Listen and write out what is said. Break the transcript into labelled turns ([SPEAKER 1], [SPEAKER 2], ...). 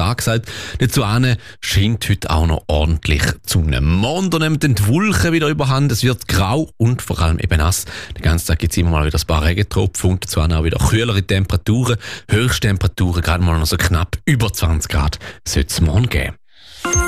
[SPEAKER 1] angesagt. Dazu scheint heute auch noch ordentlich die Sonne. Morgen nehmen dann die Wolken wieder überhand. Es wird grau und vor allem eben nass. Den ganzen Tag gibt es immer mal wieder ein paar Regentropfen und dazu auch wieder kühlere Temperaturen. Höchsttemperaturen gerade mal noch so knapp über 20 Grad sollte es morgen geben.